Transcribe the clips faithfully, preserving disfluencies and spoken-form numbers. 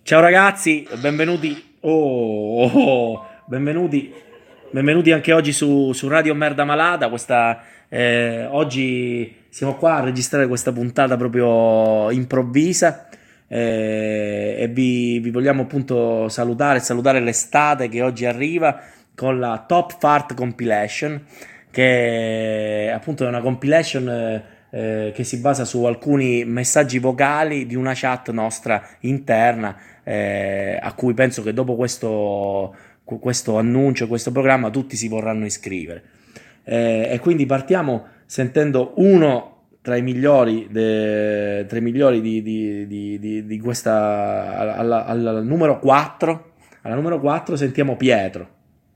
Ciao ragazzi, benvenuti, oh, oh, oh, benvenuti, benvenuti anche oggi su, su Radio Merda Malata. Questa, eh, oggi siamo qua a registrare questa puntata proprio improvvisa eh, e vi, vi vogliamo appunto salutare, salutare l'estate che oggi arriva con la Top Fart Compilation, che appunto è una compilation eh, eh, che si basa su alcuni messaggi vocali di una chat nostra interna, eh, a cui penso che dopo questo, questo annuncio, questo programma, tutti si vorranno iscrivere. Eh, e quindi partiamo sentendo uno tra i migliori, de, tra i migliori di, di, di, di, di questa, al, al, al numero quattro. Alla numero quattro sentiamo Pietro.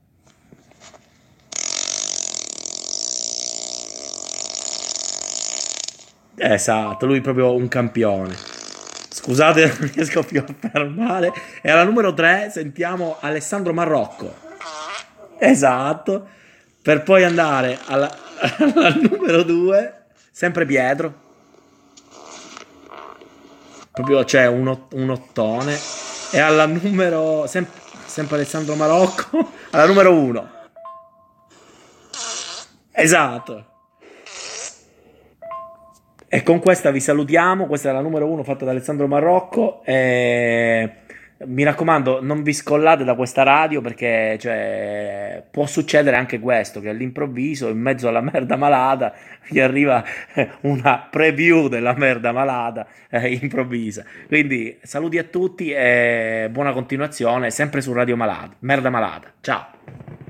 Esatto, lui è proprio un campione. Scusate, non riesco più a fermare. E alla numero tre sentiamo Alessandro Marrocco. Esatto. Per poi andare alla, alla numero due, sempre Pietro. Proprio c'è un, ot- un ottone. E alla numero, sem- sempre Alessandro Marocco, alla numero uno. Esatto. E con questa vi salutiamo. Questa è la numero uno fatta da Alessandro Marrocco. E mi raccomando, non vi scollate da questa radio, perché cioè, può succedere anche questo, che all'improvviso, in mezzo alla merda malata, vi arriva eh, una preview della merda malata eh, improvvisa. Quindi saluti a tutti e buona continuazione, sempre su Radio Malata. Merda Malata. Ciao.